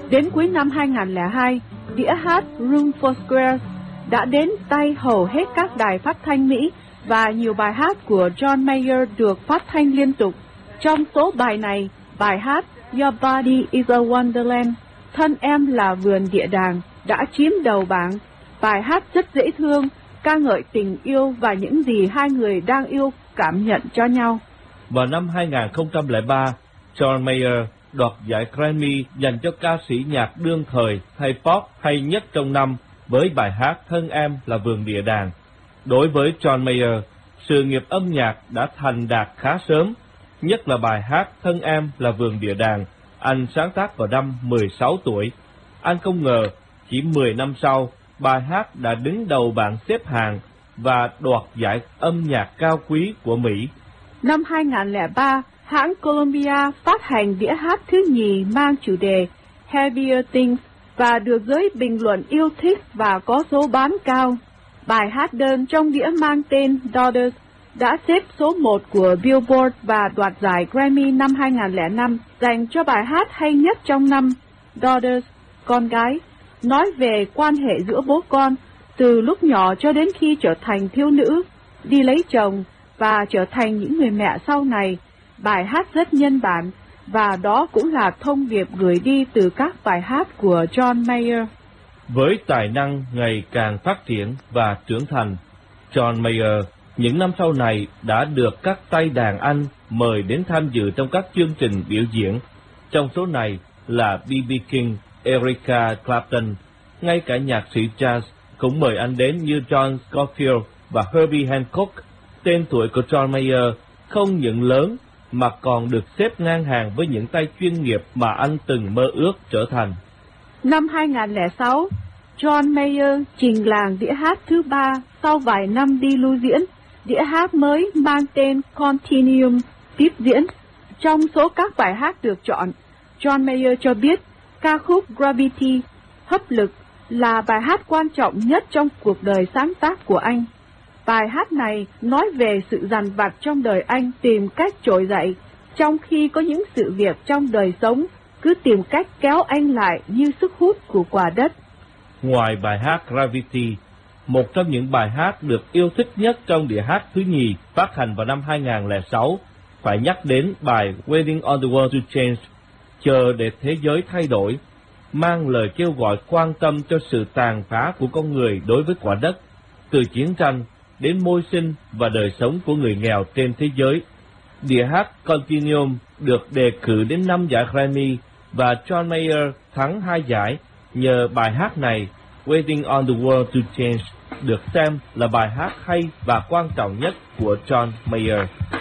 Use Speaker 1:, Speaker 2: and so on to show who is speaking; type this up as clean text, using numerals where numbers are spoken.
Speaker 1: Đến cuối năm 2002, đĩa hát Room for Squares đã đến tay hầu hết các đài phát thanh Mỹ và nhiều bài hát của John Mayer được phát thanh liên tục. Trong số bài này, bài hát Your Body is a Wonderland, Thân em là vườn địa đàng, đã chiếm đầu bảng. Bài hát rất dễ thương, ca ngợi tình yêu và những gì hai người đang yêu cảm nhận cho nhau.
Speaker 2: Vào năm 2003, John Mayer đoạt giải Grammy dành cho ca sĩ nhạc đương thời hay pop hay nhất trong năm với bài hát Thân em là vườn địa đàng. Đối với John Mayer, sự nghiệp âm nhạc đã thành đạt khá sớm, nhất là bài hát Thân em là vườn địa đàng. Anh sáng tác vào năm 16 tuổi. Anh không ngờ, chỉ 10 năm sau, bài hát đã đứng đầu bảng xếp hạng và đoạt giải âm nhạc cao quý của Mỹ.
Speaker 1: Năm 2003, hãng Columbia phát hành đĩa hát thứ nhì mang chủ đề Heavier Things và được giới bình luận yêu thích và có số bán cao. Bài hát đơn trong đĩa mang tên Daughters đã xếp số 1 của Billboard và đoạt giải Grammy năm 2005 dành cho bài hát hay nhất trong năm. Daughters, con gái, nói về quan hệ giữa bố con từ lúc nhỏ cho đến khi trở thành thiếu nữ, đi lấy chồng và trở thành những người mẹ sau này. Bài hát rất nhân bản và đó cũng là thông điệp gửi đi từ các bài hát của John Mayer.
Speaker 2: Với tài năng ngày càng phát triển và trưởng thành, John Mayer những năm sau này đã được các tay đàn Anh mời đến tham dự trong các chương trình biểu diễn. Trong số này là B.B. King, Erica Clapton, ngay cả nhạc sĩ jazz cũng mời anh đến như John Scofield và Herbie Hancock. Tên tuổi của John Mayer không những lớn mà còn được xếp ngang hàng với những tay chuyên nghiệp mà anh từng mơ ước trở thành.
Speaker 1: Năm 2006, John Mayer trình làng đĩa hát thứ 3 sau vài năm đi lưu diễn. Đĩa hát mới mang tên Continuum tiếp diễn. Trong số các bài hát được chọn, John Mayer cho biết ca khúc Gravity, hấp lực, là bài hát quan trọng nhất trong cuộc đời sáng tác của anh. Bài hát này nói về sự dằn vặt trong đời anh tìm cách trỗi dậy, trong khi có những sự việc trong đời sống cứ tìm cách kéo anh lại như sức hút của quả đất.
Speaker 2: Ngoài bài hát Gravity, một trong những bài hát được yêu thích nhất trong đĩa hát thứ nhì phát hành vào năm 2006, phải nhắc đến bài Waiting on the World to Change, chờ để thế giới thay đổi, mang lời kêu gọi quan tâm cho sự tàn phá của con người đối với quả đất, từ chiến tranh đến môi sinh và đời sống của người nghèo trên thế giới. Đĩa hát Continuum được đề cử đến 5 giải Grammy và John Mayer thắng 2 giải nhờ bài hát này. Waiting on the World to Change được xem là bài hát hay và quan trọng nhất của John Mayer.